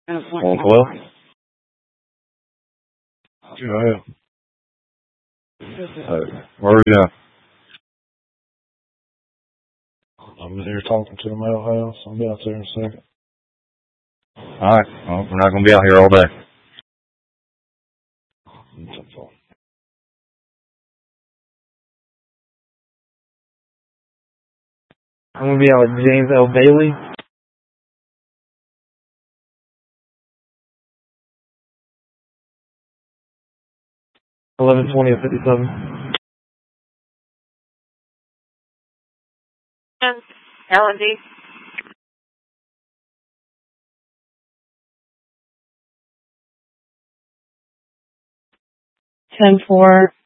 112? Yeah. Where are you at? I'm here talking to the mail house. I'll be out there in a second. Alright. Well, we're not going to be out here all day. I'm going to be out with James L. Bailey. 11:20 of 57. L&D. 10-4.